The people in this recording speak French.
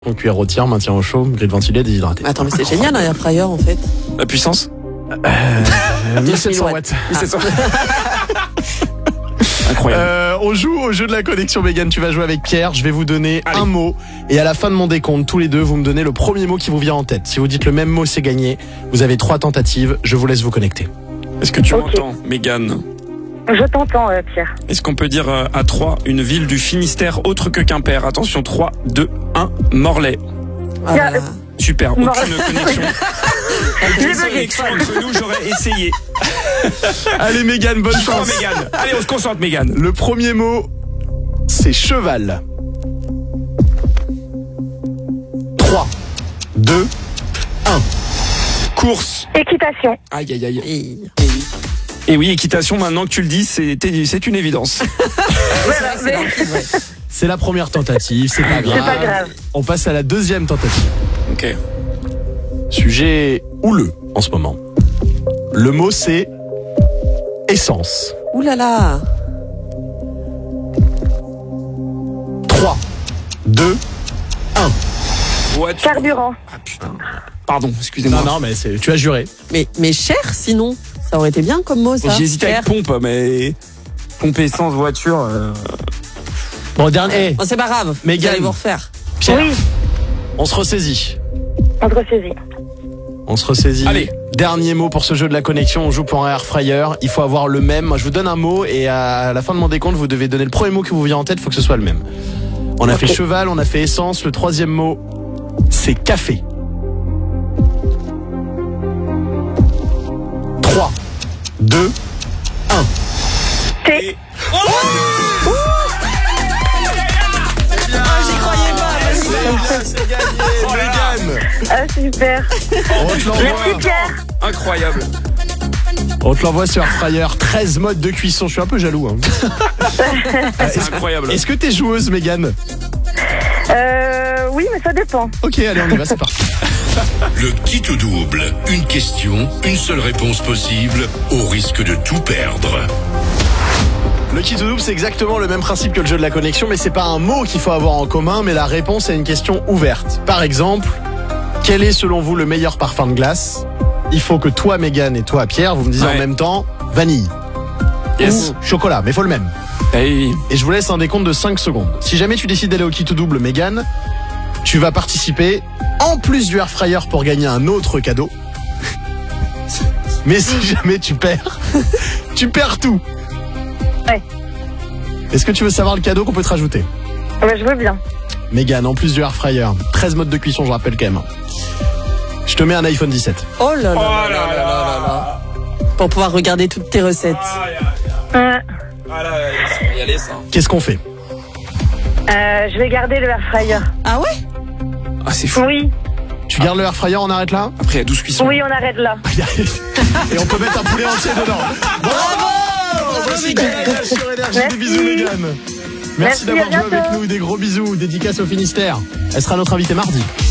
Cuillère au tir, maintien au chaud, grille ventilée, déshydraté. Attends, mais c'est génial un air fryer en fait. La puissance 1700 watts. 1700. Incroyable. On joue au jeu de la connexion Mégane. Tu vas jouer avec Pierre. Je vais vous donner un mot. Et à la fin de mon décompte, tous les deux, vous me donnez le premier mot qui vous vient en tête. Si vous dites le même mot, c'est gagné. Vous avez 3 tentatives. Je vous laisse vous connecter. Est-ce que tu m'entends, Mégane? Je t'entends, Pierre. Est-ce qu'on peut dire à 3 une ville du Finistère autre que Quimper? Attention, 3, 2, 1, Morlaix. Voilà. Super, aucune Morlaix. connexion. Aucune connexion entre nous, j'aurais essayé. Allez Mégane, bonne chance. Mégane. Allez, on se concentre, Mégane. Le premier mot, c'est cheval. 3, 2, 1. Course. Équitation. Aïe, aïe, aïe. Et... Et oui, équitation, maintenant que tu le dis, c'est une évidence. Voilà, c'est dans le film, ouais. C'est la première tentative, c'est pas grave. C'est pas grave. On passe à la deuxième tentative. Ok. Sujet houleux en ce moment. Le mot, c'est essence. Ouh là là. 3, 2, 1. Voiture. Carburant. Ah putain. Pardon, excusez-moi. Non, mais tu as juré. Mais cher sinon. Ça aurait été bien comme mot ça. J'ai hésité avec pompe, mais pompe essence, voiture. Bon, dernier. Oh, c'est pas grave. Mégane. Vous allez vous refaire. Pierre, Oui, on se ressaisit. on te ressaisit. On se ressaisit. Allez. Dernier mot pour ce jeu de la connexion. On joue pour un air fryer. Il faut avoir le même. Moi, je vous donne un mot et à la fin de mon décompte, vous devez donner le premier mot qui vous vient en tête. Il faut que ce soit le même. On a fait cheval, on a fait essence. Le troisième mot, c'est café. 3, 2, 1. T. J'y croyais pas. C'est gagné. Mégane. Ah, super. On te l'envoie. Merci, Pierre. Incroyable. On te l'envoie sur air fryer. 13 modes de cuisson. Je suis un peu jaloux. C'est incroyable. Est-ce que t'es joueuse, Mégane? Oui, mais ça dépend. Ok, allez, on y va, c'est parti. Le kit ou double. Une question, une seule réponse possible, au risque de tout perdre. Le kit ou double, c'est exactement le même principe que le jeu de la connexion, mais c'est pas un mot qu'il faut avoir en commun, mais la réponse est une question ouverte. Par exemple, quel est selon vous le meilleur parfum de glace? Il faut que toi, Mégane, et toi, Pierre, vous me disiez en même temps vanille. Yes. Ou chocolat, mais faut le même. Hey. Et je vous laisse un décompte de 5 secondes. Si jamais tu décides d'aller au kit ou double, Mégane, tu vas participer en plus du air fryer pour gagner un autre cadeau. Mais si jamais tu perds, tu perds tout. Ouais. Est-ce que tu veux savoir le cadeau qu'on peut te rajouter? Ouais, je veux bien. Mégane, en plus du air fryer, 13 modes de cuisson, je rappelle quand même. Je te mets un iPhone 17. Oh là là. Oh là là là là là là. Pour pouvoir regarder toutes tes recettes. Euh, Ah là, ça va y aller, ça. Qu'est-ce qu'on fait? je vais garder le air fryer. Ah ouais? Ah, c'est fou. Oui, Tu gardes le air fryer, on arrête là? Après, il y a 12 cuissons. oui, on arrête là. Et on peut mettre un poulet entier dedans. Bravo! Voici Gaël sur Énergie. Des bisous, Mégane. Merci Merci, d'avoir à joué avec bientôt. nous. Des gros bisous. Dédicace au Finistère. Elle sera notre invitée mardi.